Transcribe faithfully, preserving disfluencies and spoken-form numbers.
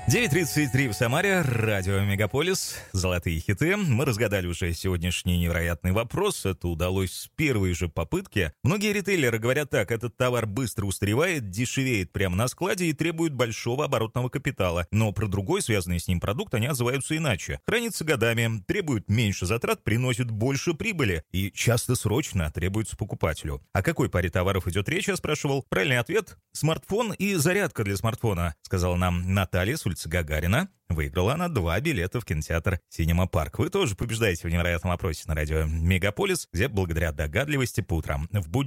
девять тридцать три в Самаре, радио Мегаполис, золотые хиты. Мы разгадали уже сегодняшний невероятный вопрос. Это удалось с первой же попытки. Многие ритейлеры говорят так: этот товар быстро устаревает, дешевеет прямо на складе и требует большого оборотного капитала. Но про другой, связанный с ним продукт, они отзываются иначе. Хранится годами, требует меньше затрат, приносит больше прибыли и часто срочно требуется покупателю. О какой паре товаров идет речь, я спрашивал. Правильный ответ – смартфон и зарядка для смартфона, сказала нам Наталья с улицы Гагарина. Выиграла она два билета в кинотеатр «Синема Парк». Вы тоже побеждаете в невероятном опросе на радио Мегаполис, где благодаря догадливости по утрам в будни